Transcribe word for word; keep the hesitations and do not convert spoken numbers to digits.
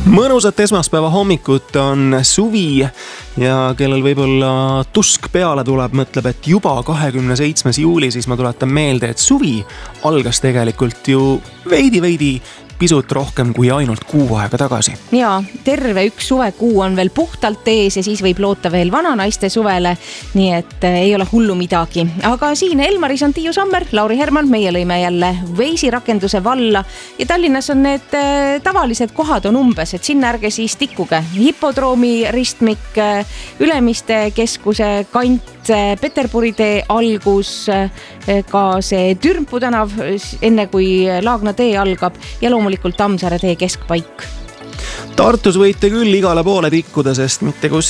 Mõnusat esmaspäeva hommikut on suvi ja kellel võib-olla tusk peale tuleb, mõtleb, et juba kahekümne seitsmes juuli, siis ma tuletan meelde, et suvi algas tegelikult ju veidi-veidi pisut rohkem kui ainult kuu aega tagasi. Ja, terve üks suvekuu on veel puhtalt ees ja siis võib loota veel vananaiste suvele, nii et ei ole hullu midagi. Aga siin Elmaris on Tiiu Sammer, Lauri Herman, meie lõime jälle Waze'i rakenduse valla ja Tallinnas on need tavalised kohad on umbes, et sinna ärge siis tikkuge. Hipodroomi ristmik, Ülemiste keskuse kant, Peterburi tee algus, ka see Türmpu tänav, enne kui Laagna tee algab ja loomulikult Tammsaare tee keskpaik. Tartus võite küll igale poole tikkuda, sest mitte kus